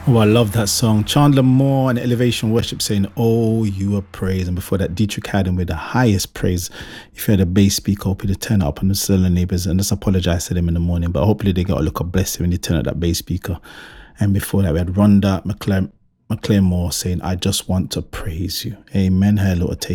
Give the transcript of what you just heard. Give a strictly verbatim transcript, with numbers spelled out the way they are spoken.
Oh, I love that song. Chandler Moore and Elevation Worship saying, "Oh, you are praise." And before that, Dietrich Haddon with the highest praise. If you had a bass speaker, hope you to turn it up on the cellular neighbors and just apologize to them in the morning. But hopefully they got a look of blessing when you turn up that bass speaker. And before that, we had Rhonda McClem- McClemore saying, "I just want to praise you." Amen. Hello, take